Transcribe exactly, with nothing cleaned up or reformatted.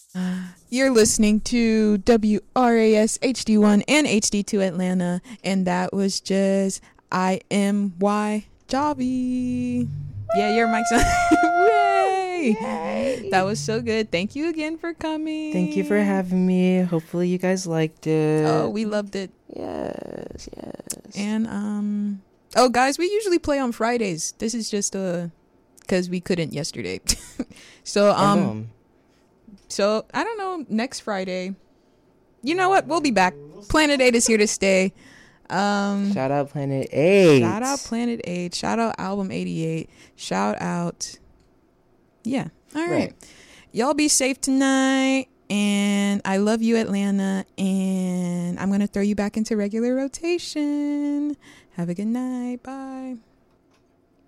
You're listening to W R A S H D one and H D two Atlanta, and that was just I M Y Javi. Yeah, your mic's on. Yay! Yay! That was so good. Thank you again for coming. Thank you for having me. Hopefully you guys liked it. Oh, we loved it. Yes, yes. And um, oh guys, we usually play on Fridays. This is just uh, cause we couldn't yesterday. so um. um So, I don't know, next Friday. You know what? We'll be back. Planet eight is here to stay. Um, shout out Planet eight. Shout out Planet eight. Shout out Album eighty-eight. Shout out. Yeah. All right. right. Y'all be safe tonight. And I love you, Atlanta. And I'm going to throw you back into regular rotation. Have a good night. Bye.